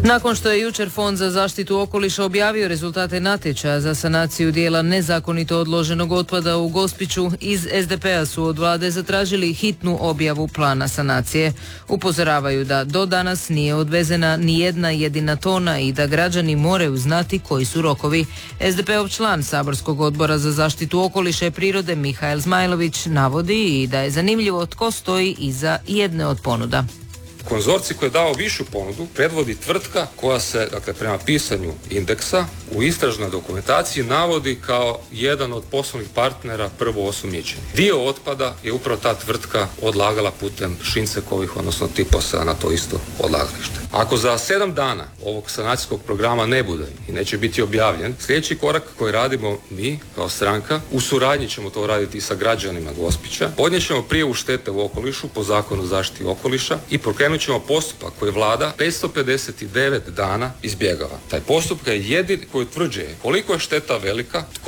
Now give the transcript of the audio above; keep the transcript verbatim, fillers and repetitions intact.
Nakon što je jučer Fond za zaštitu okoliša objavio rezultate natječaja za sanaciju dijela nezakonito odloženog otpada u Gospiću, iz es de pe a su od vlade zatražili hitnu objavu plana sanacije. Upozoravaju da do danas nije odvezena ni jedna jedina tona i da građani moraju znati koji su rokovi. es de pe ov član saborskog odbora za zaštitu okoliša i prirode Mihael Zmajlović navodi i da je zanimljivo tko stoji iza jedne od ponuda. Konzorcij koji je dao višu ponudu predvodi tvrtka koja se, dakle, prema pisanju indeksa u istražnoj dokumentaciji navodi kao jedan od poslovnih partnera prvoosumnjičenih. Dio otpada je upravo ta tvrtka odlagala putem Šincekovih, odnosno Tiposa, na to isto odlagalište. Ako za sedam dana ovog sanacijskog programa ne bude i neće biti objavljen, sljedeći korak koji radimo mi kao stranka, u suradnji ćemo to raditi i sa građanima Gospića, podnijet ćemo prijavu štete u okolišu po Zakonu o zaštiti okoliša i pokrenut ćemo postupak koji vlada petsto pedeset devet dana izbjegava. Taj postupak je jedini koji utvrđuje koliko je šteta velika,